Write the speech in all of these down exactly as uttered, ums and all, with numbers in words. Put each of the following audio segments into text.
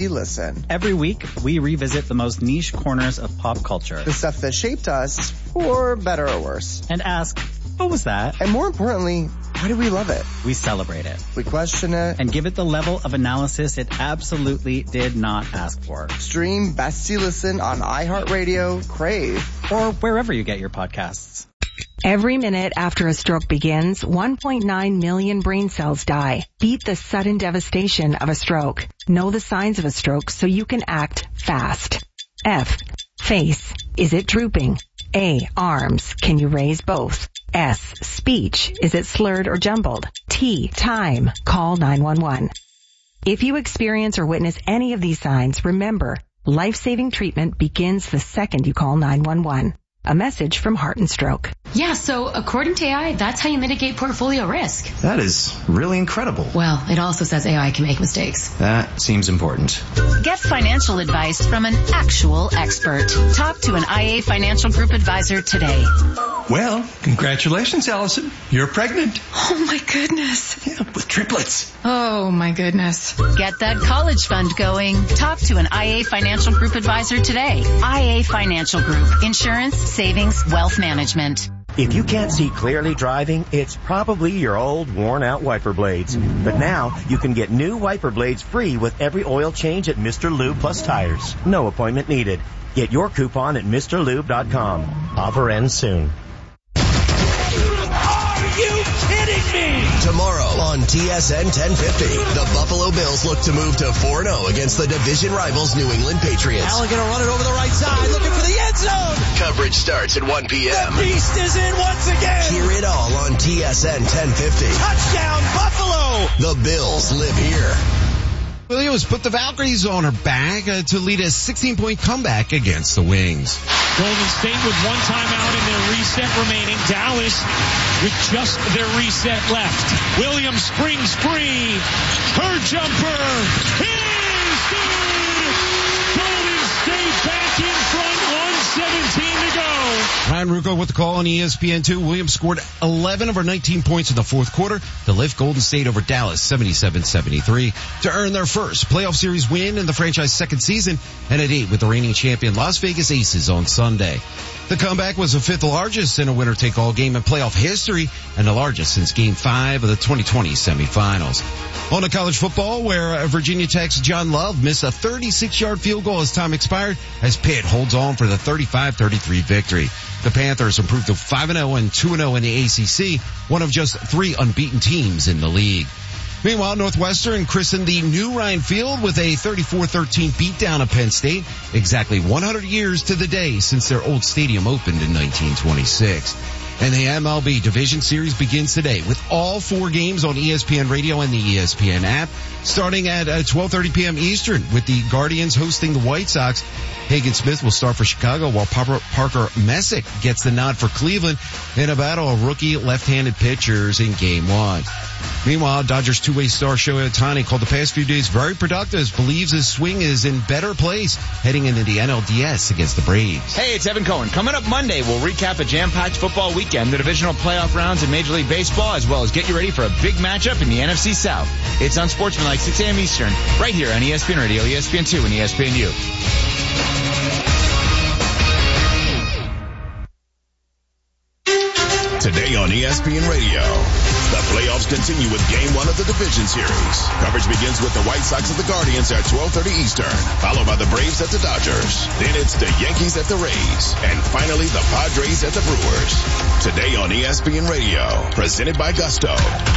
listen. Every week, we revisit the most niche corners of pop culture. The stuff that shaped us, for better or worse. And ask, what was that? And more importantly, why do we love it? We celebrate it. We question it. And give it the level of analysis it absolutely did not ask for. Stream Best You Listen on iHeartRadio, Crave, or wherever you get your podcasts. Every minute after a stroke begins, one point nine million brain cells die. Beat the sudden devastation of a stroke. Know the signs of a stroke so you can act fast. F. Face. Is it drooping? A. Arms. Can you raise both? S. Speech. Is it slurred or jumbled? T. Time. Call nine one one. If you experience or witness any of these signs, remember, life-saving treatment begins the second you call nine one one. A message from Heart and Stroke. Yeah, so according to A I, that's how you mitigate portfolio risk. That is really incredible. Well, it also says A I can make mistakes. That seems important. Get financial advice from an actual expert. Talk to an I A Financial Group advisor today. Well, congratulations, Allison. You're pregnant. Oh, my goodness. Yeah, with triplets. Oh, my goodness. Get that college fund going. Talk to an I A Financial Group advisor today. I A Financial Group. Insurance, savings, wealth management. If you can't see clearly driving, it's probably your old, worn-out wiper blades. But now, you can get new wiper blades free with every oil change at Mister Lube Plus Tires. No appointment needed. Get your coupon at Mr Lube dot com. Offer ends soon. Are you kidding me? Tomorrow on T S N ten fifty, the Buffalo Bills look to move to four and oh against the division rivals New England Patriots. Allen gonna run it over the right side, looking for the end zone. Coverage starts at one p.m. The beast is in once again. Hear it all on T S N ten fifty. Touchdown, Buffalo! The Bills live here. Williams put the Valkyries on her back uh, to lead a sixteen-point comeback against the Wings. Golden State with one timeout in their reset remaining. Dallas with just their reset left. Williams springs free. Her jumper is good. Golden State back in front. one seventeen to go. Ryan Rucco with the call on E S P N two. Williams scored eleven of her nineteen points in the fourth quarter to lift Golden State over Dallas seventy-seven seventy-three to earn their first playoff series win in the franchise's second season and at eight with the reigning champion Las Vegas Aces on Sunday. The comeback was the fifth largest in a winner-take-all game in playoff history and the largest since Game five of the twenty twenty semifinals. On to college football, where Virginia Tech's John Love missed a thirty-six-yard field goal as time expired as Pitt holds on for the thirty-five thirty-three victory. The Panthers improved to five and oh and two and oh in the A C C, one of just three unbeaten teams in the league. Meanwhile, Northwestern christened the new Ryan Field with a thirty-four thirteen beatdown of Penn State, exactly one hundred years to the day since their old stadium opened in nineteen twenty-six. And the M L B Division Series begins today with all four games on E S P N Radio and the E S P N app, starting at uh, twelve thirty p.m. Eastern with the Guardians hosting the White Sox. Hagen Smith will start for Chicago while Parker Messick gets the nod for Cleveland in a battle of rookie left-handed pitchers in Game one. Meanwhile, Dodgers two-way star Shohei Ohtani called the past few days very productive, believes his swing is in better place heading into the N L D S against the Braves. Hey, it's Evan Cohen. Coming up Monday, we'll recap a jam-packed football weekend, the divisional playoff rounds in Major League Baseball, as well as get you ready for a big matchup in the N F C South. It's Unsportsmanlike, six a.m. Eastern, right here on E S P N Radio, E S P N two, and E S P N U. Today on E S P N Radio, the playoffs continue with Game one of the Division Series. Coverage begins with the White Sox at the Guardians at twelve thirty Eastern, followed by the Braves at the Dodgers. Then it's the Yankees at the Rays, and finally the Padres at the Brewers. Today on E S P N Radio, presented by Gusto.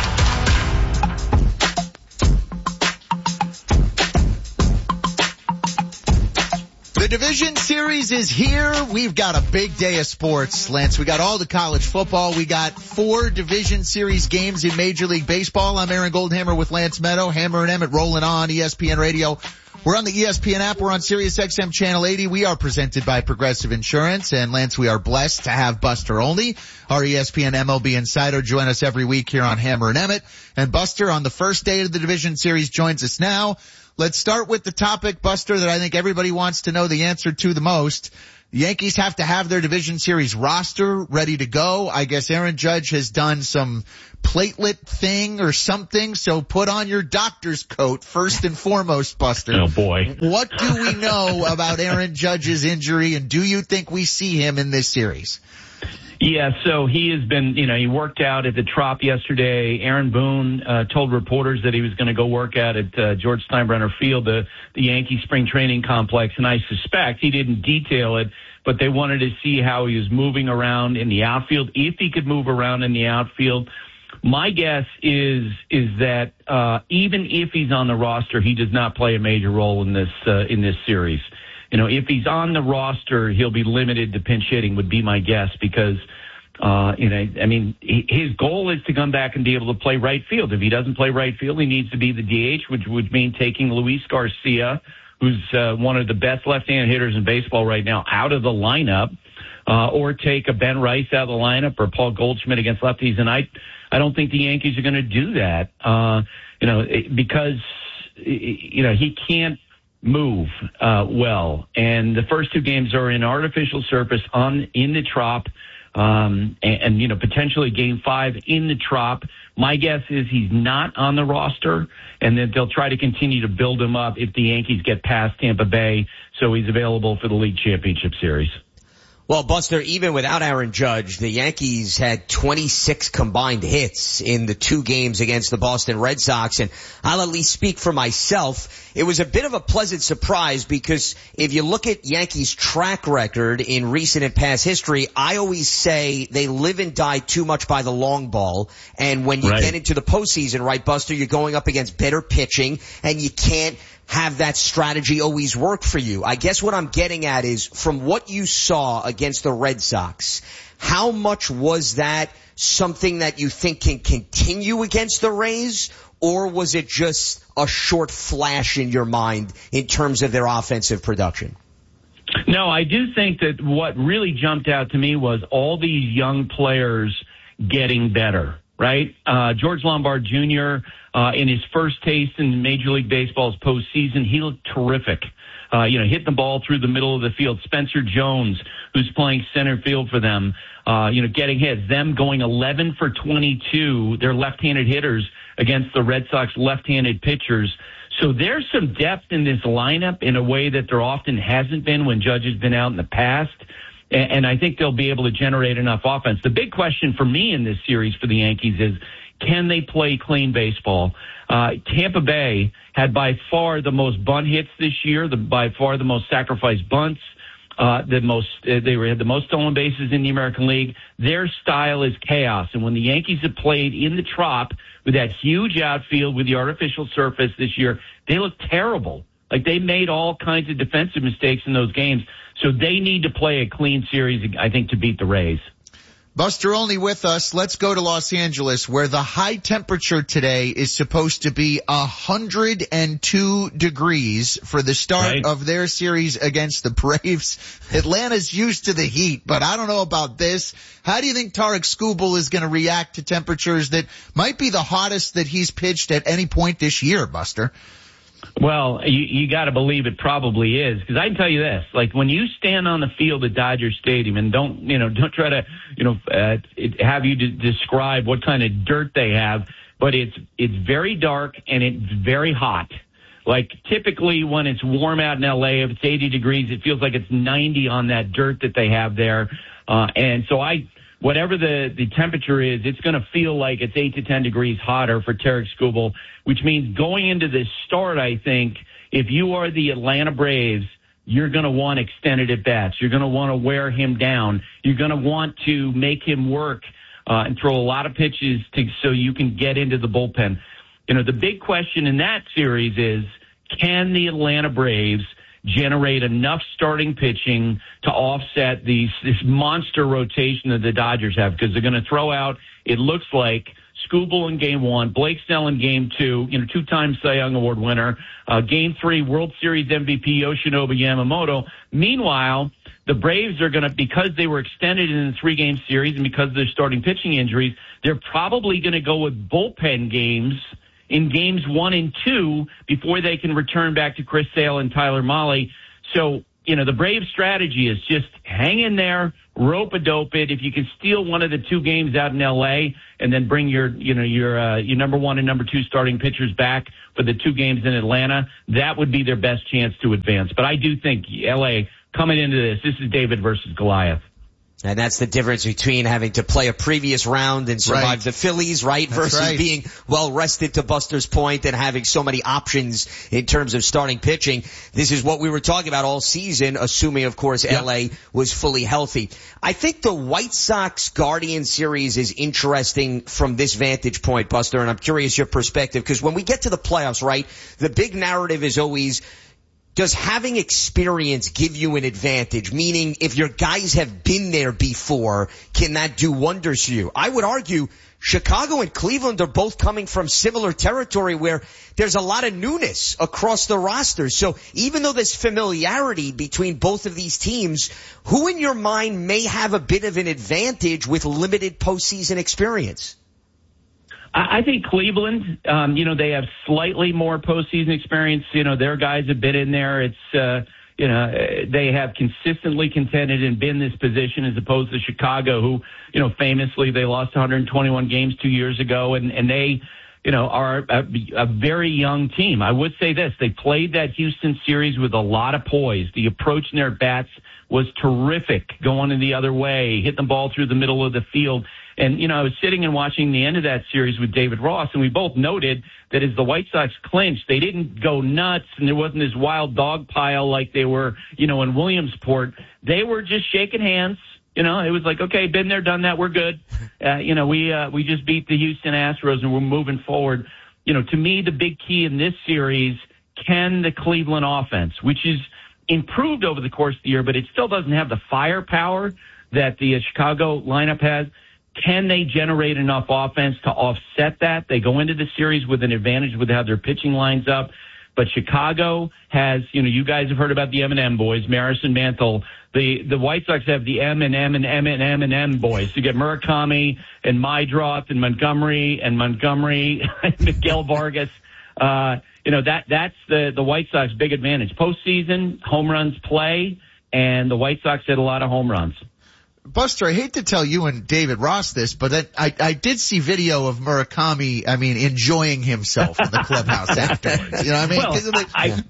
The Division Series is here. We've got a big day of sports, Lance. We got all the college football. We got four Division Series games in Major League Baseball. I'm Aaron Goldhammer with Lance Meadow. Hammer and Emmett rolling on E S P N Radio. We're on the E S P N app. We're on Sirius X M Channel eighty. We are presented by Progressive Insurance. And Lance, we are blessed to have Buster Olney, our E S P N M L B insider, join us every week here on Hammer and Emmett. And Buster, on the first day of the Division Series, joins us now. Let's start with the topic, Buster, that I think everybody wants to know the answer to the most. The Yankees have to have their division series roster ready to go. I guess Aaron Judge has done some platelet thing or something. So put on your doctor's coat first and foremost, Buster. Oh boy. What do we know about Aaron Judge's injury, and do you think we see him in this series? Yeah, so he has been, you know, he worked out at the Trop yesterday. Aaron Boone uh, told reporters that he was going to go work out at uh, George Steinbrenner Field, the, the Yankee spring training complex, and I suspect he didn't detail it, but they wanted to see how he was moving around in the outfield, if he could move around in the outfield. My guess is is that uh, even if he's on the roster, he does not play a major role in this uh, in this series. You know, if he's on the roster, he'll be limited to pinch hitting, would be my guess, because, uh, you know, I mean, he, his goal is to come back and be able to play right field. If he doesn't play right field, he needs to be the D H, which would mean taking Luis Garcia, who's uh, one of the best left-hand hitters in baseball right now, out of the lineup, uh, or take a Ben Rice out of the lineup or Paul Goldschmidt against lefties. And I, I don't think the Yankees are going to do that, uh, you know, because, you know, he can't move uh well, and the first two games are in artificial surface on in the Trop, um and, and you know, potentially game five in the Trop. My guess is he's not on the roster, and that they'll try to continue to build him up if the Yankees get past Tampa Bay, so he's available for the League Championship Series. Well, Buster, even without Aaron Judge, the Yankees had twenty-six combined hits in the two games against the Boston Red Sox, and I'll at least speak for myself. It was a bit of a pleasant surprise because if you look at Yankees' track record in recent and past history, I always say they live and die too much by the long ball, and when you right. get into the postseason, right, Buster, you're going up against better pitching, and you can't have that strategy always work for you. I guess what I'm getting at is, from what you saw against the Red Sox, how much was that something that you think can continue against the Rays, or was it just a short flash in your mind in terms of their offensive production? No, I do think that what really jumped out to me was all these young players getting better, right? Uh, George Lombard Junior, uh, in his first taste in Major League Baseball's postseason, he looked terrific. Uh, you know, hit the ball through the middle of the field. Spencer Jones, who's playing center field for them, uh, you know, getting hits. Them going eleven for twenty-two, they're left-handed hitters against the Red Sox left-handed pitchers. So there's some depth in this lineup in a way that there often hasn't been when Judge has been out in the past. And, and I think they'll be able to generate enough offense. The big question for me in this series for the Yankees is, can they play clean baseball? Uh, Tampa Bay had by far the most bunt hits this year, the, by far the most sacrificed bunts, uh, the most, uh, they were, had the most stolen bases in the American League. Their style is chaos. And when the Yankees have played in the Trop with that huge outfield with the artificial surface this year, they look terrible. Like, they made all kinds of defensive mistakes in those games. So they need to play a clean series, I think, to beat the Rays. Buster Olney with us. Let's go to Los Angeles, where the high temperature today is supposed to be one hundred two degrees for the start right. of their series against the Braves. Atlanta's used to the heat, but I don't know about this. How do you think Tarik Skubal is going to react to temperatures that might be the hottest that he's pitched at any point this year, Buster? Well, you, you got to believe it probably is, because I can tell you this: like, when you stand on the field at Dodger Stadium, and don't you know, don't try to you know uh, have you de- describe what kind of dirt they have, but it's it's very dark and it's very hot. Like, typically when it's warm out in L A, if it's eighty degrees, it feels like it's ninety on that dirt that they have there, uh, and so I. Whatever the, the temperature is, it's going to feel like it's eight to ten degrees hotter for Tarik Skubal, which means going into this start, I think, if you are the Atlanta Braves, you're going to want extended at-bats. You're going to want to wear him down. You're going to want to make him work uh, and throw a lot of pitches to, so you can get into the bullpen. You know, the big question in that series is, can the Atlanta Braves generate enough starting pitching to offset these, this monster rotation that the Dodgers have? Because they're going to throw out, it looks like, Skubal in game one, Blake Snell in game two, you know, two-time Cy Young Award winner, uh, game three, World Series M V P Yoshinobu Yamamoto. Meanwhile, the Braves are going to, because they were extended in the three-game series and because of their starting pitching injuries, they're probably going to go with bullpen games in games one and two before they can return back to Chris Sale and Tyler Mahle. So you know, the Braves strategy is just hang in there, rope-a-dope it. If you can steal one of the two games out in L A and then bring your, you know, your, uh, your number one and number two starting pitchers back for the two games in Atlanta, that would be their best chance to advance. But I do think L A coming into this, this is David versus Goliath. And that's the difference between having to play a previous round and survive right. the Phillies, right, That's versus right. being well rested, to Buster's point, and having so many options in terms of starting pitching. This is what we were talking about all season, assuming, of course, yep. L A was fully healthy. I think the White Sox Guardian series is interesting from this vantage point, Buster, and I'm curious your perspective, because when we get to the playoffs, right, the big narrative is always, does having experience give you an advantage? Meaning, if your guys have been there before, can that do wonders for you? I would argue Chicago and Cleveland are both coming from similar territory where there's a lot of newness across the roster. So even though there's familiarity between both of these teams, who in your mind may have a bit of an advantage with limited postseason experience? I think Cleveland, um, you know, they have slightly more postseason experience. You know, their guys have been in there. It's, uh, you know, they have consistently contended and been in this position as opposed to Chicago, who, you know, famously they lost one hundred twenty-one games two years ago, and, and they, you know, are a, a very young team. I would say this, they played that Houston series with a lot of poise. The approach in their bats was terrific, going in the other way, hitting the ball through the middle of the field. And, you know, I was sitting and watching the end of that series with David Ross, and we both noted that as the White Sox clinched, they didn't go nuts, and there wasn't this wild dog pile like they were, you know, in Williamsport. They were just shaking hands. You know, it was like, okay, been there, done that, we're good. Uh, you know, we uh, we just beat the Houston Astros, and we're moving forward. You know, to me, the big key in this series, can the Cleveland offense, which is improved over the course of the year, but it still doesn't have the firepower that the uh, Chicago lineup has, can they generate enough offense to offset that? They go into the series with an advantage with how their pitching lines up. But Chicago has, you know, you guys have heard about the M and M boys, Maris and Mantle. The the White Sox have the M and M and M and M and M boys. You get Murakami and Meidroth and Montgomery and Montgomery and Miguel Vargas. Uh, you know, that that's the, the White Sox big advantage. Postseason, home runs play, and the White Sox hit a lot of home runs. Buster, I hate to tell you and David Ross this, but that, I, I did see video of Murakami, I mean, enjoying himself in the clubhouse afterwards. You know what I mean? Well, like, I,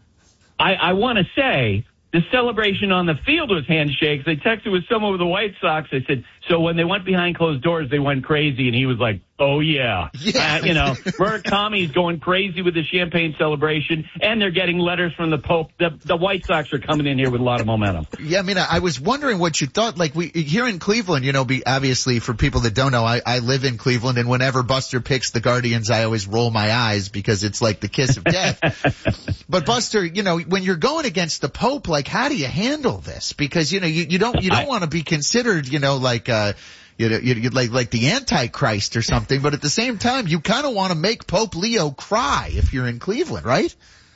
I, I want to say the celebration on the field was handshakes. I texted with someone with the White Sox. I said, so when they went behind closed doors, they went crazy. And he was like, oh, yeah. yeah. Uh, you know, Murakami's going crazy with the champagne celebration, and they're getting letters from the Pope. The, the White Sox are coming in here with a lot of momentum. Yeah, I mean, I, I was wondering what you thought. Like, we here in Cleveland, you know, be, obviously, for people that don't know, I, I live in Cleveland, and whenever Buster picks the Guardians, I always roll my eyes because it's like the kiss of death. But, Buster, you know, when you're going against the Pope, like, how do you handle this? Because, you know, you, you don't you don't want to be considered, you know, like uh You know, you, you like like the Antichrist or something, but at the same time, you kind of want to make Pope Leo cry if you're in Cleveland, right?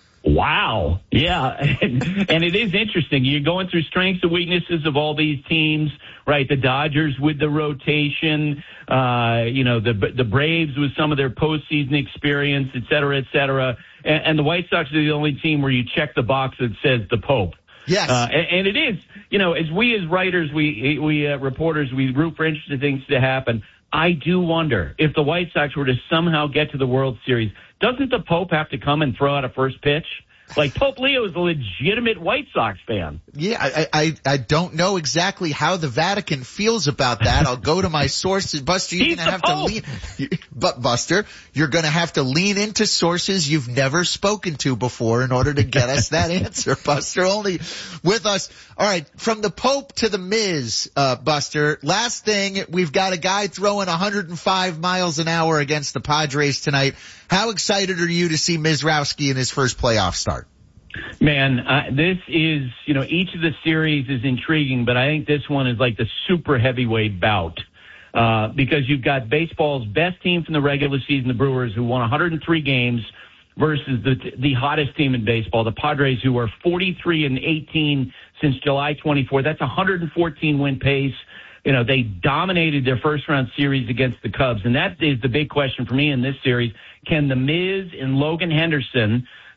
Wow. Yeah. And, and it is interesting. You're going through strengths and weaknesses of all these teams, right? The Dodgers with the rotation, uh, you know, the the Braves with some of their postseason experience, et cetera, et cetera. And, and the White Sox are the only team where you check the box that says the Pope. Yes. Uh, and, and it is, you know, as we as writers, we, we, uh, reporters, we root for interesting things to happen. I do wonder if the White Sox were to somehow get to the World Series, doesn't the Pope have to come and throw out a first pitch? Like, Pope Leo is a legitimate White Sox fan. Yeah, I, I, I don't know exactly how the Vatican feels about that. I'll go to my sources. Buster, you're going to have Pope. to lean, but Buster, you're going to have to lean into sources you've never spoken to before in order to get us that answer, Buster. Only with us. All right, from the Pope to the Miz, uh, Buster. Last thing, we've got a guy throwing one hundred five miles an hour against the Padres tonight. How excited are you to see Mizrowski in his first playoff start? Man, uh, this is, you know, each of the series is intriguing, but I think this one is like the super heavyweight bout. Uh, because you've got baseball's best team from the regular season, the Brewers, who won one hundred three games, versus the the hottest team in baseball, the Padres, who are forty-three and eighteen since July twenty-fourth. That's a one hundred fourteen win pace. You know, they dominated their first round series against the Cubs. And that is the big question for me in this series. Can the Miz and Logan Henderson,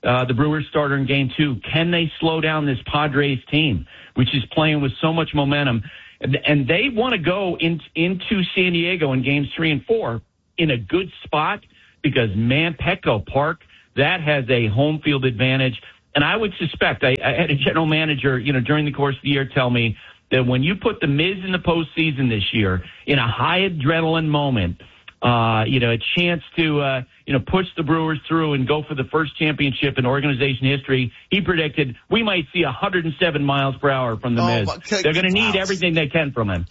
uh, the Brewers starter in game two. Can they slow down this Padres team, which is playing with so much momentum? And, and they want to go in, into San Diego in games three and four in a good spot because, man, Petco Park, that has a home field advantage. And I would suspect, I, I had a general manager, you know, during the course of the year tell me that when you put the Miz in the postseason this year in a high adrenaline moment, uh, you know, a chance to, uh, you know, push the Brewers through and go for the first championship in organization history, he predicted we might see one hundred seven miles per hour from the oh, Miz. Okay. They're going to need wow. everything they can from him.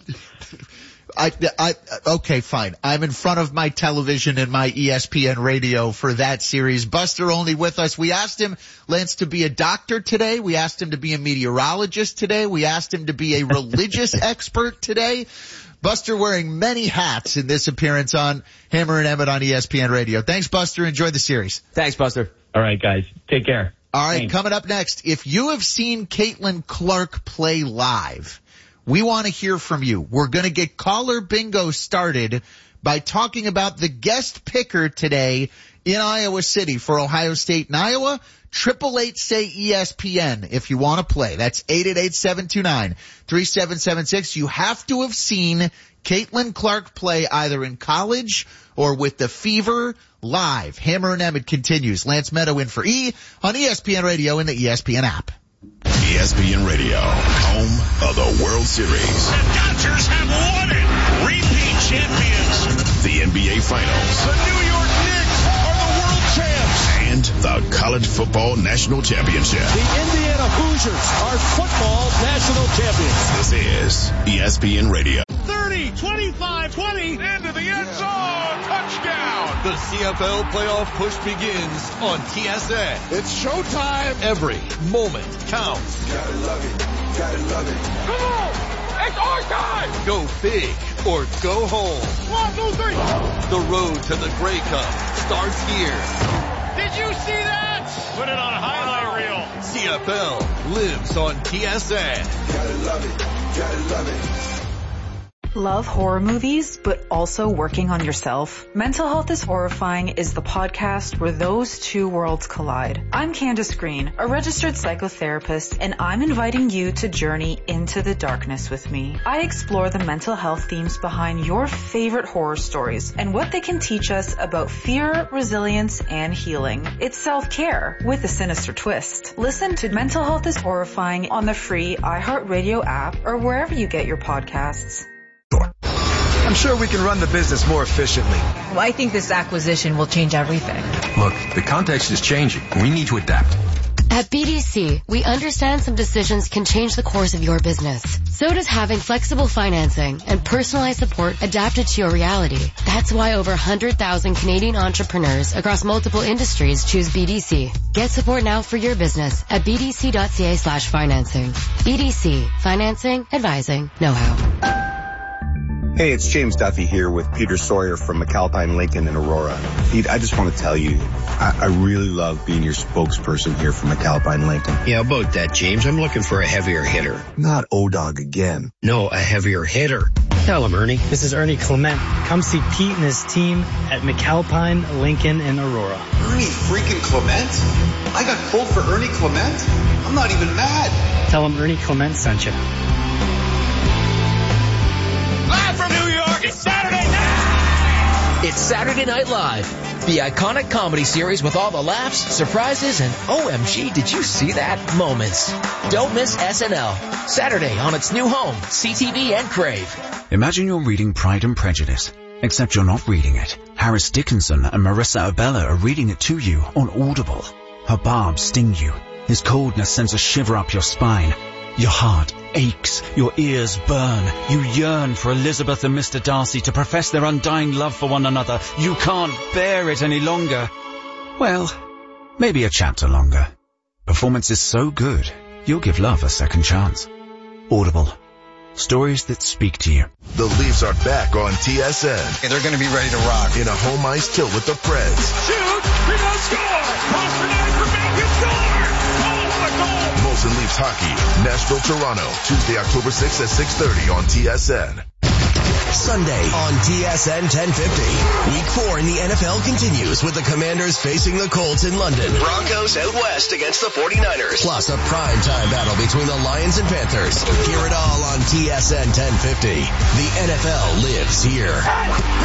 I, I, okay, fine. I'm in front of my television and my E S P N radio for that series. Buster Olney with us. We asked him, Lance, to be a doctor today. We asked him to be a meteorologist today. We asked him to be a religious expert today. Buster wearing many hats in this appearance on Hammer and Emmett on E S P N Radio. Thanks, Buster. Enjoy the series. Thanks, Buster. All right, guys. Take care. All right, Thanks. Coming up next, if you have seen Caitlin Clark play live, we want to hear from you. We're going to get caller bingo started by talking about the guest picker today in Iowa City for Ohio State and Iowa. Triple eight say E S P N if you want to play. That's eight eight eight, seven two nine, three seven seven six. You have to have seen Caitlin Clark play either in college or with the Fever live. Hammer and Emmett continues. Lance Meadow in for E on E S P N Radio and the E S P N app. E S P N Radio, home of the World Series. The Dodgers have won it. Repeat champions. The N B A Finals. The New York Knicks are the world champs. And the College Football National Championship. The Indiana Hoosiers are football national champions. This is E S P N Radio. thirty, twenty-five, twenty, into the end zone. Touchdown. The C F L playoff push begins on T S N. It's showtime. Every moment counts. Gotta love it. Gotta love it. Come on. It's our time. Go big or go home. One, two, three. The road to the Grey Cup starts here. Did you see that? Put it on a highlight reel. C F L lives on T S N. Gotta love it. Gotta love it. Love horror movies, but also working on yourself? Mental Health is Horrifying is the podcast where those two worlds collide. I'm Candace Green, a registered psychotherapist, and I'm inviting you to journey into the darkness with me. I explore the mental health themes behind your favorite horror stories and what they can teach us about fear, resilience, and healing. It's self-care with a sinister twist. Listen to Mental Health is Horrifying on the free iHeartRadio app or wherever you get your podcasts. I'm sure we can run the business more efficiently. Well, I think this acquisition will change everything. Look, the context is changing. We need to adapt. At B D C, we understand some decisions can change the course of your business. So does having flexible financing and personalized support adapted to your reality. That's why over one hundred thousand Canadian entrepreneurs across multiple industries choose B D C. Get support now for your business at bdc.ca slash financing. B D C. Financing, advising, know-how. Hey, it's James Duffy here with Peter Sawyer from McAlpine Lincoln in Aurora. Pete, I just want to tell you, I, I really love being your spokesperson here for McAlpine Lincoln. Yeah, about that, James. I'm looking for a heavier hitter. Not O-Dog again. No, a heavier hitter. Tell him, Ernie. This is Ernie Clement. Come see Pete and his team at McAlpine Lincoln in Aurora. Ernie freaking Clement? I got pulled for Ernie Clement? I'm not even mad. Tell him Ernie Clement sent you. Live from New York, it's Saturday night! It's Saturday Night Live, the iconic comedy series with all the laughs, surprises, and O M G, did you see that? Moments. Don't miss S N L. Saturday on its new home, C T V and Crave. Imagine you're reading Pride and Prejudice, except you're not reading it. Harris Dickinson and Marissa Abella are reading it to you on Audible. Her barbs sting you. His coldness sends a shiver up your spine. Your heart aches, your ears burn. You yearn for Elizabeth and Mister Darcy to profess their undying love for one another. You can't bear it any longer. Well, maybe a chapter longer. Performance is so good, you'll give love a second chance. Audible. Stories that speak to you. The Leafs are back on T S N. And they're going to be ready to rock. In a home ice tilt with the Preds. Shoot! Rebound score! Cross for net for Bacon, score! Oh, what a goal! Molson Leafs Hockey, Nashville, Toronto, Tuesday, October sixth at six thirty on T S N. Sunday on T S N ten fifty. Week four in the N F L continues with the Commanders facing the Colts in London. Broncos out west against the forty-niners. Plus a primetime battle between the Lions and Panthers. Hear it all on T S N ten fifty. The N F L lives here.